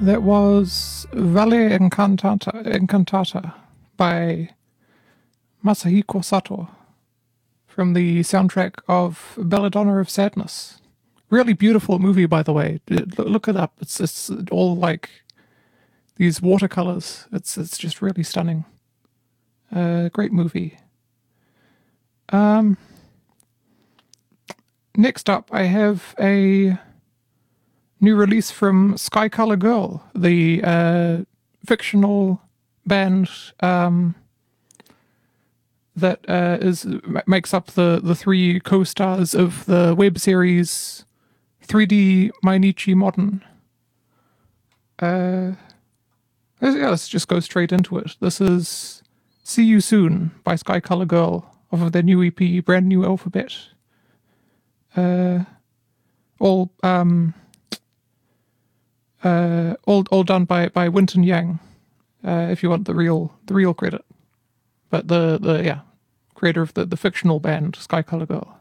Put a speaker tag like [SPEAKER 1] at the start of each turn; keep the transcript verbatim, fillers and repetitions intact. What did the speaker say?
[SPEAKER 1] That was Valle Incantata, Incantata by Masahiko Sato from the soundtrack of Belladonna of Sadness. Really beautiful movie, by the way. Look it up. It's it's all like these watercolors. It's it's just really stunning. Uh, great movie. Um, next up, I have a new release from Sky Color Girl, the uh, fictional band um, that uh, is makes up the, the three co-stars of the web series three D Mainichi Modern. Uh, yeah, let's just go straight into it. This is See You Soon by Sky Color Girl off of their new E P, Brand New Alphabet. Uh, all um, uh, all all done by by Winton Yang. Uh, if you want the real the real credit, but the the yeah creator of the the fictional band Sky Color Girl.